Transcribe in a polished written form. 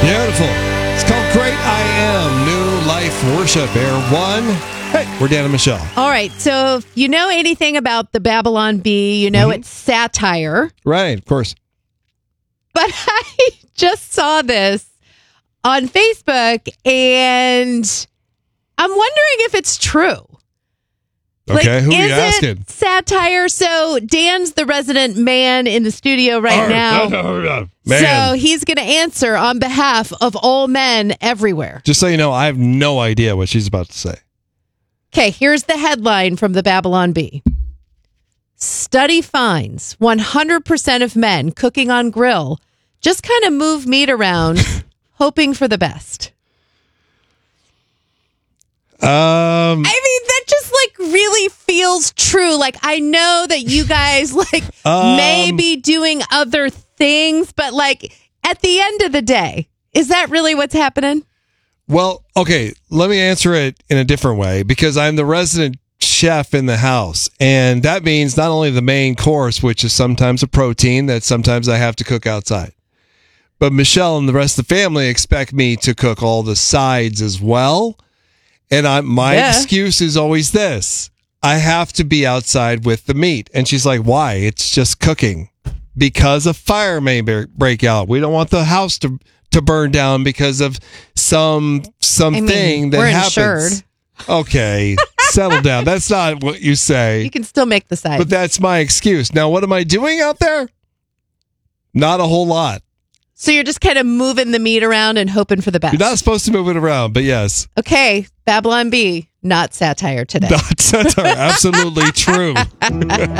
Beautiful. It's called Great I Am, New Life Worship, Air One. Hey, we're Dan and Michelle. All right, so if you know anything about the Babylon Bee, you know it's satire. Right, of course. But I just saw this on Facebook, and I'm wondering if it's true. Okay, who are you is asking? It satire? So Dan's the resident man in the studio right now. Man. So he's going to answer on behalf of all men everywhere. Just so you know, I have no idea what she's about to say. Okay, here's the headline from the Babylon Bee. Study finds 100% of men cooking on grill just kind of move meat around, hoping for the best. I mean, that just really feels true. I know that you guys may be doing other things, but at the end of the day, is that really what's happening? Well, okay, let me answer it in a different way because I'm the resident chef in the house. And that means not only the main course, which is sometimes a protein that sometimes I have to cook outside, but Michelle and the rest of the family expect me to cook all the sides as well. And my excuse is always this. I have to be outside with the meat. And she's like, why? It's just cooking. Because a fire may break out. We don't want the house to burn down because of something that we're happens. Insured. Okay, settle down. That's not what you say. You can still make the side. But that's my excuse. Now, what am I doing out there? Not a whole lot. So you're just kind of moving the meat around and hoping for the best. You're not supposed to move it around, but yes. Okay, Babylon Bee, not satire today. Not satire. Absolutely true.